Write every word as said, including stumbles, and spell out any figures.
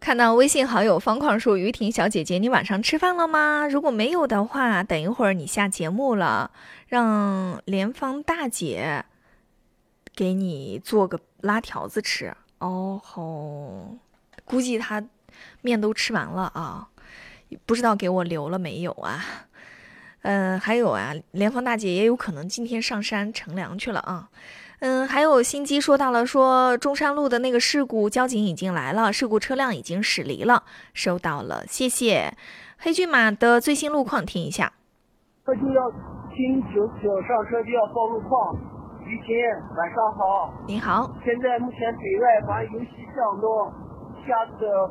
看到微信好友方矿说，于婷小姐姐，你晚上吃饭了吗？如果没有的话，等一会儿你下节目了，让莲芳大姐给你做个拉条子吃。哦吼，估计她面都吃完了啊，不知道给我留了没有啊？嗯，还有啊，莲芳大姐也有可能今天上山乘凉去了啊。嗯，还有心机说到了，说中山路的那个事故，交警已经来了，事故车辆已经驶离了，收到了，谢谢。黑骏马的最新路况听一下。 车就要停九九上车就要报路况。于婷，晚上好。 您好。 现在目前北外环游戏巷中，下次